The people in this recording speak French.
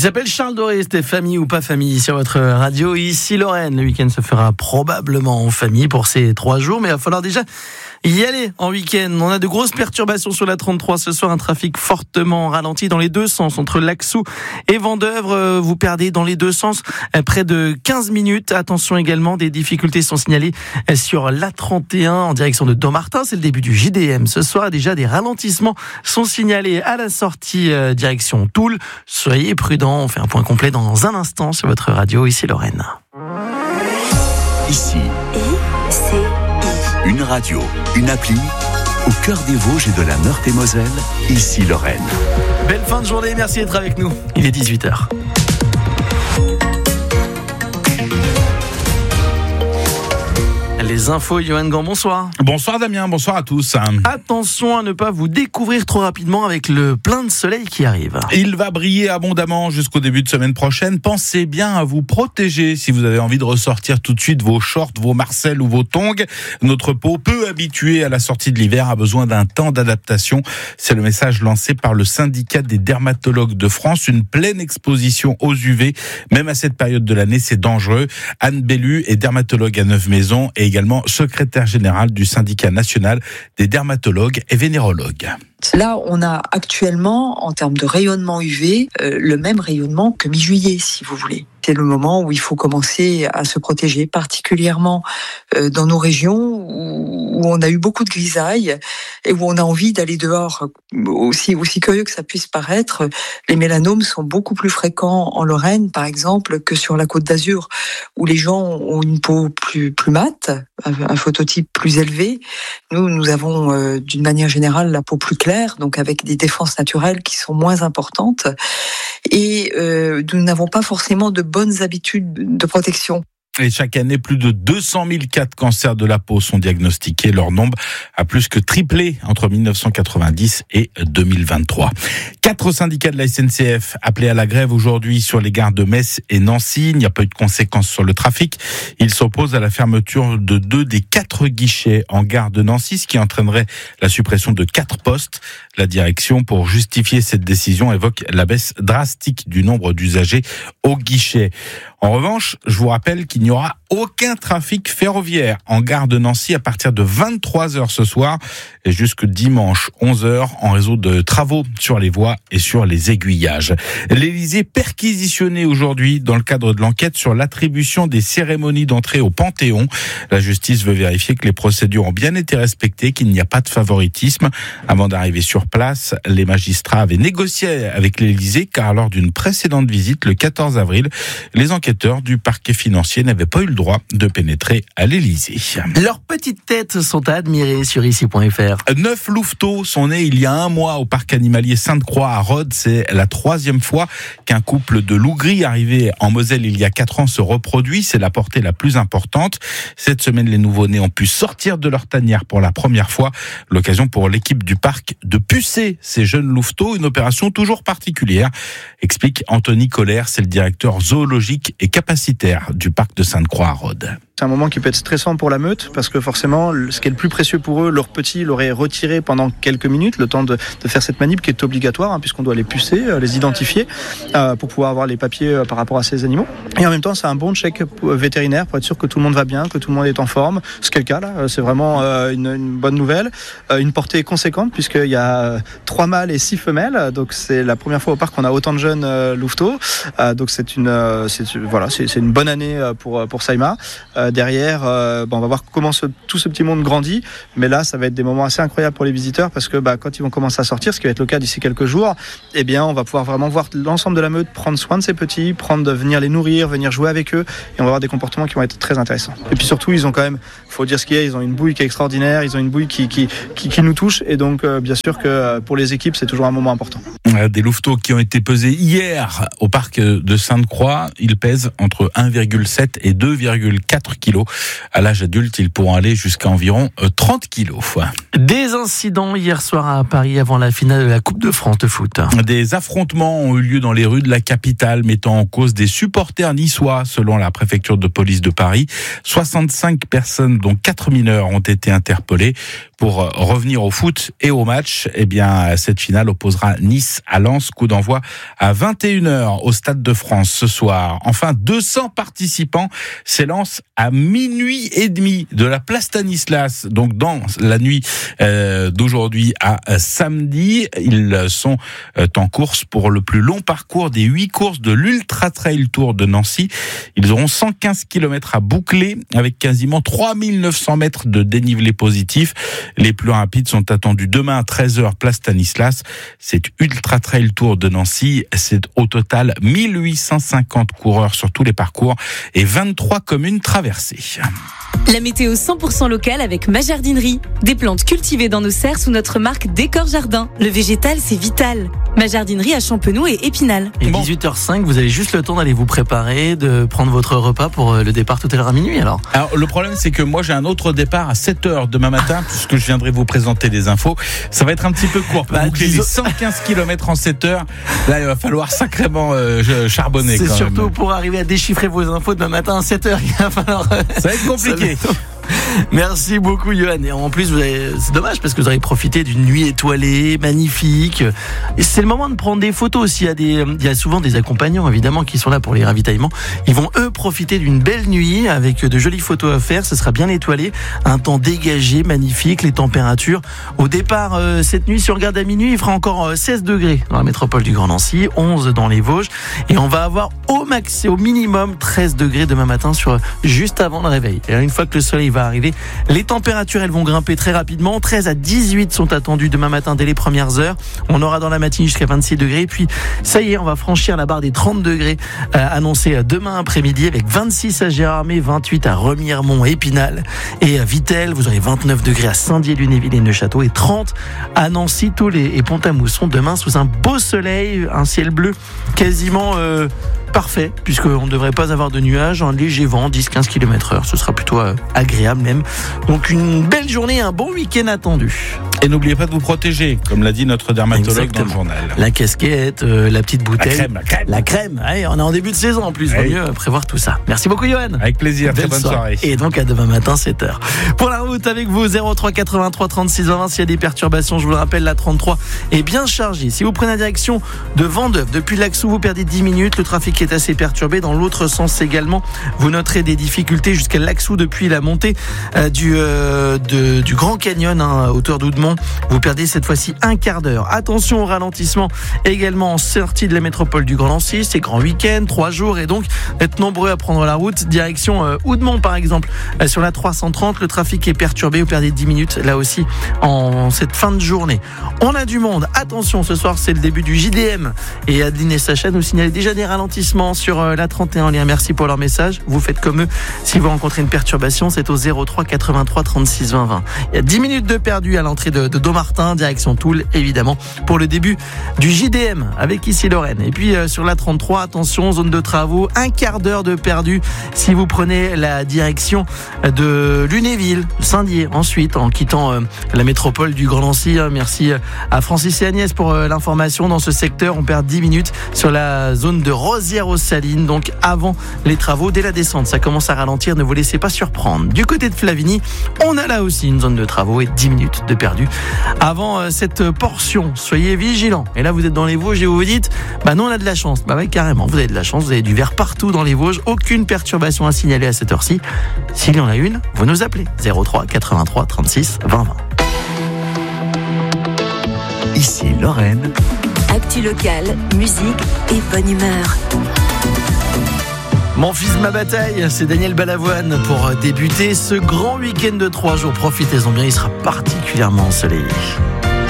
s'appelle Charles Doré, c'était famille ou pas famille sur votre radio. Ici Lorraine, le week-end se fera probablement en famille pour ces 3 jours, mais il va falloir déjà y aller en week-end. On a de grosses perturbations sur la 33 ce soir, un trafic fortement ralenti dans les deux sens entre Laxou et Vendeuvre. Vous perdez dans les deux sens près de 15 minutes. Attention également, des difficultés sont signalées sur la 31 en direction de Dommartin. C'est le début du JDM. Ce soir, déjà des ralentissements sont signalés à la sortie direction Toul. Soyez prudents. On fait un point complet dans un instant sur votre radio. Ici Lorraine. Ici. Une radio, une appli, au cœur des Vosges et de la Meurthe-et-Moselle, ici Lorraine. Belle fin de journée, merci d'être avec nous. Il est 18h. Les infos, Johan Gant, bonsoir. Bonsoir Damien, bonsoir à tous. Attention à ne pas vous découvrir trop rapidement avec le plein de soleil qui arrive. Il va briller abondamment jusqu'au début de semaine prochaine. Pensez bien à vous protéger si vous avez envie de ressortir tout de suite vos shorts, vos marcelles ou vos tongs. Notre peau, peu habituée à la sortie de l'hiver, a besoin d'un temps d'adaptation. C'est le message lancé par le syndicat des dermatologues de France. Une pleine exposition aux UV, même à cette période de l'année, c'est dangereux. Anne Bellu est dermatologue à Neuve-Maisons et également secrétaire générale du syndicat national des dermatologues et vénérologues. Là, on a actuellement, en termes de rayonnement UV, le même rayonnement que mi-juillet, si vous voulez. C'est le moment où il faut commencer à se protéger, particulièrement dans nos régions où on a eu beaucoup de grisailles et où on a envie d'aller dehors. Aussi curieux que ça puisse paraître, les mélanomes sont beaucoup plus fréquents en Lorraine, par exemple, que sur la Côte d'Azur, où les gens ont une peau plus mate, un phototype plus élevé. Nous avons d'une manière générale la peau plus claire, donc avec des défenses naturelles qui sont moins importantes. Et nous n'avons pas forcément de bonnes habitudes de protection. Et chaque année, plus de 200 000 cas de cancer de la peau sont diagnostiqués. Leur nombre a plus que triplé entre 1990 et 2023. 4 syndicats de la SNCF appelés à la grève aujourd'hui sur les gares de Metz et Nancy. Il n'y a pas eu de conséquences sur le trafic. Ils s'opposent à la fermeture de 2 des 4 guichets en gare de Nancy, ce qui entraînerait la suppression de 4 postes. La direction, pour justifier cette décision, évoque la baisse drastique du nombre d'usagers au guichet. En revanche, je vous rappelle qu'il n'y aura aucun trafic ferroviaire en gare de Nancy à partir de 23h ce soir et jusque dimanche 11h en raison de travaux sur les voies et sur les aiguillages. L'Élysée perquisitionné aujourd'hui dans le cadre de l'enquête sur l'attribution des cérémonies d'entrée au Panthéon. La justice veut vérifier que les procédures ont bien été respectées, qu'il n'y a pas de favoritisme. Avant d'arriver sur place, les magistrats avaient négocié avec l'Élysée car lors d'une précédente visite le 14 avril, les enquêteurs du parquet financier n'avaient pas eu le droit de pénétrer à l'Élysée. Leurs petites têtes sont à admirer sur ici.fr. 9 louveteaux sont nés il y a 1 mois au parc animalier Sainte-Croix à Rhodes. C'est la 3e fois qu'un couple de loups gris arrivé en Moselle il y a 4 ans se reproduit. C'est la portée la plus importante. Cette semaine, les nouveau-nés ont pu sortir de leur tanière pour la première fois. L'occasion pour l'équipe du parc de pucer ces jeunes louveteaux. Une opération toujours particulière, explique Anthony Colère. C'est le directeur zoologique et capacitaire du parc de Sainte-Croix à Rhodes. C'est un moment qui peut être stressant pour la meute parce que forcément, ce qui est le plus précieux pour eux, leur petit l'aurait retiré pendant quelques minutes, le temps de faire cette manip qui est obligatoire puisqu'on doit les pucer, les identifier pour pouvoir avoir les papiers par rapport à ces animaux. Et en même temps, c'est un bon check vétérinaire pour être sûr que tout le monde va bien, que tout le monde est en forme. Ce qui est le cas là, c'est vraiment une bonne nouvelle. Une portée conséquente puisqu'il y a 3 mâles et 6 femelles. Donc c'est la première fois au parc qu'on a autant de jeunes louveteaux. Donc c'est une bonne année pour Saïma. Derrière, on va voir comment tout ce petit monde grandit, mais là ça va être des moments assez incroyables pour les visiteurs parce que quand ils vont commencer à sortir, ce qui va être le cas d'ici quelques jours, eh bien on va pouvoir vraiment voir l'ensemble de la meute prendre soin de ces petits, venir les nourrir, venir jouer avec eux, et on va avoir des comportements qui vont être très intéressants. Et puis surtout, ils ont quand même, faut dire ce qu'il y a, ils ont une bouille qui est extraordinaire, ils ont une bouille qui nous touche, et donc bien sûr que pour les équipes c'est toujours un moment important. Des louveteaux qui ont été pesés hier au parc de Sainte-Croix, ils pèsent entre 1,7 et 2,4 4 kilos. À l'âge adulte, ils pourront aller jusqu'à environ 30 kilos. Des incidents hier soir à Paris avant la finale de la Coupe de France de foot. Des affrontements ont eu lieu dans les rues de la capitale, mettant en cause des supporters niçois, selon la préfecture de police de Paris. 65 personnes, dont 4 mineurs, ont été interpellées. Pour revenir au foot et au match, eh bien, cette finale opposera Nice à Lens. Coup d'envoi à 21h au Stade de France ce soir. Enfin, 200 participants s'élancent à minuit et demi de la place Stanislas. Donc, dans la nuit d'aujourd'hui à samedi, ils sont en course pour le plus long parcours des 8 courses de l'Ultra Trail Tour de Nancy. Ils auront 115 km à boucler avec quasiment 3900 mètres de dénivelé positif. Les plus rapides sont attendus demain à 13h, place Stanislas. Cet Ultra Trail Tour de Nancy, c'est au total 1850 coureurs sur tous les parcours et 23 communes traversées. La météo 100% locale avec Ma Jardinerie. Des plantes cultivées dans nos serres sous notre marque Décor Jardin. Le végétal, c'est vital. Ma Jardinerie à Champenoux et Épinal. Et 18h05, vous avez juste le temps d'aller vous préparer, de prendre votre repas pour le départ tout à l'heure à minuit alors. Alors le problème c'est que moi j'ai un autre départ à 7h demain matin puisque je viendrai vous présenter des infos. Ça va être un petit peu court pour boucler les 115 km en 7h. Là il va falloir sacrément charbonner. C'est quand surtout même. Pour arriver à déchiffrer vos infos demain matin à 7h. Il va falloir... Ça va être compliqué. Merci beaucoup Johan. Et en plus c'est dommage parce que vous avez profité d'une nuit étoilée, magnifique. Et c'est le moment de prendre des photos aussi. Il y a souvent des accompagnants évidemment qui sont là pour les ravitaillements. Ils vont eux profiter d'une belle nuit avec de jolies photos à faire. Ce sera bien étoilé, un temps dégagé, magnifique, les températures. Au départ cette nuit, si on regarde à minuit, il fera encore 16 degrés dans la métropole du Grand Nancy, 11 dans les Vosges. Et on va avoir au max et au minimum 13 degrés demain matin juste avant le réveil. Et une fois que le soleil va arriver, les températures elles vont grimper très rapidement. 13 à 18 sont attendus demain matin dès les premières heures. On aura dans la matinée jusqu'à 26 degrés. Puis ça y est, on va franchir la barre des 30 degrés annoncés demain après-midi avec 26 à Gérardmer, 28 à Remiremont, Épinal et à Vittel. Vous aurez 29 degrés à Saint-Dié, Lunéville et Neufchâteau et 30 à Nancy, Toul et Pont-à-Mousson. Demain sous un beau soleil, un ciel bleu quasiment parfait, puisqu'on ne devrait pas avoir de nuages, un léger vent, 10-15 km/h, ce sera plutôt agréable même. Donc une belle journée, un bon week-end attendu. Et n'oubliez pas de vous protéger, comme l'a dit notre dermatologue dans le journal. La casquette, la petite bouteille. La crème. Allez, on est en début de saison en plus, il vaut mieux prévoir tout ça. Merci beaucoup Johan. Avec plaisir, très bonne soirée. Et donc à demain matin 7h. Pour la route avec vous, 03 83 36 20, s'il y a des perturbations, je vous le rappelle, la 33 est bien chargée. Si vous prenez la direction de Vendœuvre, depuis Laxou, vous perdez 10 minutes, le trafic est assez perturbé. Dans l'autre sens également, vous noterez des difficultés jusqu'à Laxou depuis la montée du Grand Canyon, hauteur d'Oudemont. Vous perdez cette fois-ci un quart d'heure. Attention au ralentissement également en sortie de la métropole du Grand Nancy. C'est grand week-end, 3 jours et donc être nombreux à prendre la route. Direction Oudemont par exemple. Sur la 330, le trafic est perturbé. Vous perdez 10 minutes là aussi en cette fin de journée. On a du monde. Attention, ce soir c'est le début du JDM et Adeline et Sacha nous signalent déjà des ralentissements sur la 31. Merci pour leur message. Vous faites comme eux. Si vous rencontrez une perturbation, c'est au 03 83 36 20 20. Il y a 10 minutes de perdu à l'entrée de Dommartin, direction Toul, évidemment, pour le début du JDM avec ici Lorraine. Et puis sur la 33, attention, zone de travaux, un quart d'heure de perdu si vous prenez la direction de Lunéville, Saint-Dié, ensuite, en quittant la métropole du Grand Nancy. Merci à Francis et Agnès pour l'information dans ce secteur. On perd 10 minutes sur la zone de Rosières-aux-Salines, donc avant les travaux, dès la descente. Ça commence à ralentir, ne vous laissez pas surprendre. Du côté de Flavigny, on a là aussi une zone de travaux et 10 minutes de perdu avant cette portion. Soyez vigilants. Et là, vous êtes dans les Vosges et vous vous dites, nous on a de la chance. Oui, carrément, vous avez de la chance, vous avez du vert partout dans les Vosges. Aucune perturbation à signaler à cette heure-ci. S'il y en a une, vous nous appelez 03 83 36 20 20. Ici Lorraine. Actu locale, musique et bonne humeur. Mon fils, ma bataille, c'est Daniel Balavoine pour débuter ce grand week-end de 3 jours. Profitez-en bien, il sera particulièrement ensoleillé.